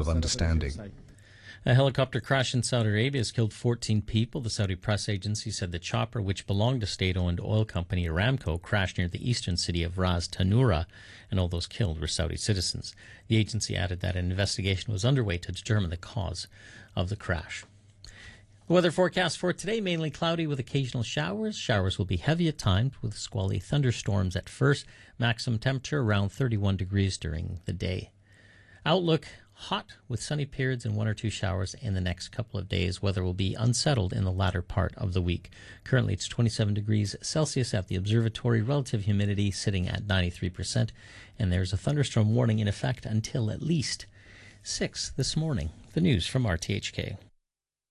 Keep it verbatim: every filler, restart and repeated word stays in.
of understanding. A helicopter crash in Saudi Arabia has killed fourteen people. The Saudi press agency said the chopper, which belonged to state-owned oil company Aramco, crashed near the eastern city of Ras Tanura, and all those killed were Saudi citizens. The agency added that an investigation was underway to determine the cause of the crash. The weather forecast for today, mainly cloudy with occasional showers. Showers will be heavy at times with squally thunderstorms at first. Maximum temperature around thirty-one degrees during the day. Outlook, hot with sunny periods and one or two showers in the next couple of days. Weather will be unsettled in the latter part of the week. Currently, it's twenty-seven degrees Celsius at the observatory. Relative humidity sitting at ninety-three percent. And there's a thunderstorm warning in effect until at least six this morning. The news from R T H K.